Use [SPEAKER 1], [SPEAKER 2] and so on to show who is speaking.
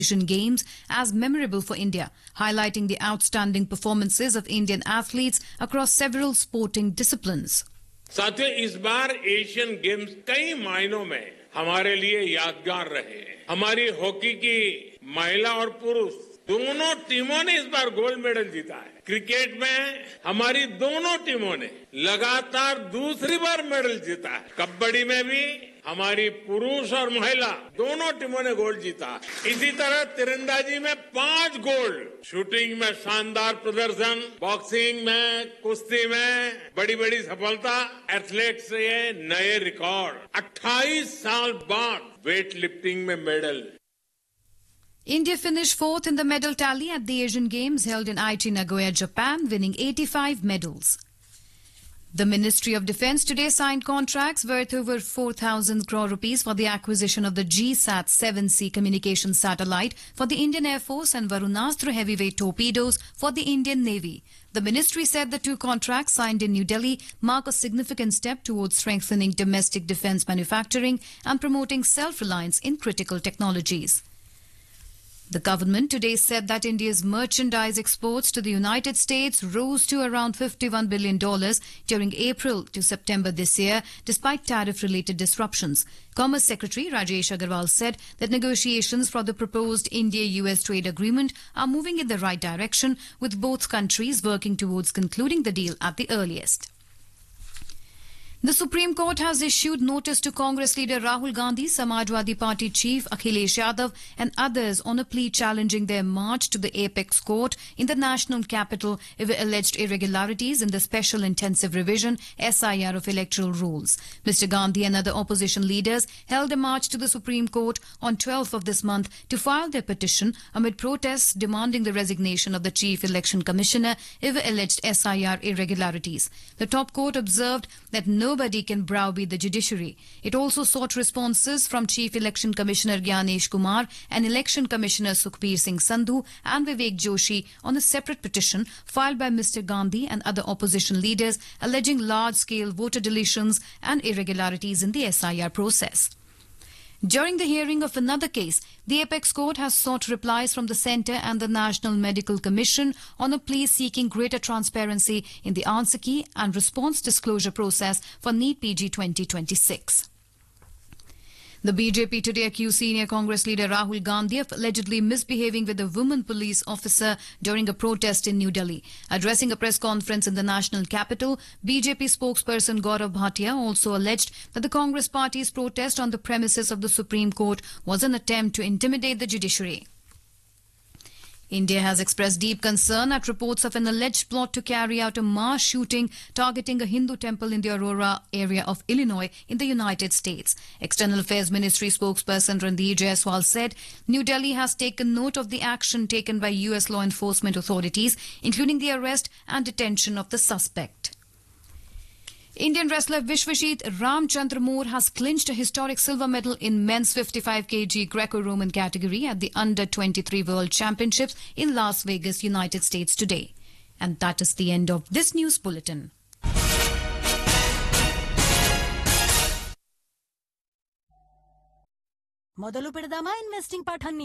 [SPEAKER 1] Asian Games as memorable for India, highlighting the outstanding performances of Indian athletes across several sporting disciplines.
[SPEAKER 2] साथियों, इस बार Asian games कई मायनों में हमारे लिए यादगार रहे। हमारी हॉकी की महिला और पुरुष दोनों टीमों ने इस बार गोल्ड मेडल जीता है। क्रिकेट में हमारी दोनों टीमों ने लगातार दूसरी बार मेडल जीता है। कबड्डी में भी हमारी पुरुष और महिला दोनों टीमों ने गोल्ड जीता। इसी तरह तीरंदाजी में 5 गोल्ड, शूटिंग में शानदार प्रदर्शन, बॉक्सिंग में, कुश्ती में बड़ी बड़ी सफलता, एथलेट्स से नए रिकॉर्ड। 28 साल बाद वेट लिफ्टिंग में medal.
[SPEAKER 1] India finished fourth in the medal tally at the Asian Games held in Aichi, Nagoya, Japan, winning 85 medals. The Ministry of Defence today signed contracts worth over 4,000 crore rupees for the acquisition of the GSAT 7C communication satellite for the Indian Air Force and Varunastra heavyweight torpedoes for the Indian Navy. The ministry said the two contracts signed in New Delhi mark a significant step towards strengthening domestic defence manufacturing and promoting self-reliance in critical technologies. The government today said that India's merchandise exports to the United States rose to around $51 billion during April to September this year, despite tariff-related disruptions. Commerce Secretary Rajesh Agarwal said that negotiations for the proposed India-US trade agreement are moving in the right direction, with both countries working towards concluding the deal at the earliest. The Supreme Court has issued notice to Congress leader Rahul Gandhi, Samajwadi Party chief Akhilesh Yadav and others on a plea challenging their march to the apex court in the national capital over alleged irregularities in the Special Intensive Revision SIR of electoral rules. Mr. Gandhi and other opposition leaders held a march to the Supreme Court on 12th of this month to file their petition amid protests demanding the resignation of the Chief Election Commissioner over alleged SIR irregularities. The top court observed that nobody can browbeat the judiciary. It also sought responses from Chief Election Commissioner Gyanesh Kumar and Election Commissioner Sukhbir Singh Sandhu and Vivek Joshi on a separate petition filed by Mr. Gandhi and other opposition leaders alleging large-scale voter deletions and irregularities in the SIR process. During the hearing of another case, the Apex Court has sought replies from the Centre and the National Medical Commission on a plea seeking greater transparency in the answer key and response disclosure process for NEET PG 2026. The BJP today accused senior Congress leader Rahul Gandhi of allegedly misbehaving with a woman police officer during a protest in New Delhi. Addressing a press conference in the national capital, BJP spokesperson Gaurav Bhatia also alleged that the Congress party's protest on the premises of the Supreme Court was an attempt to intimidate the judiciary. India has expressed deep concern at reports of an alleged plot to carry out a mass shooting targeting a Hindu temple in the Aurora area of Illinois in the United States. External Affairs Ministry spokesperson Randeep Jaiswal said New Delhi has taken note of the action taken by US law enforcement authorities, including the arrest and detention of the suspect. Indian wrestler Vishwajit Ramchandra Moore has clinched a historic silver medal in men's 55 kg Greco-Roman category at the Under-23 World Championships in Las Vegas, United States today. And that is the end of this news bulletin.
[SPEAKER 3] మొదలు పెడదామా investing పాఠాన్ని